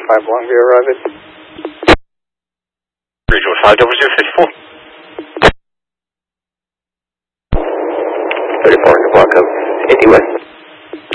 5 Longview arriving. Regional 50054. 34 in the block up.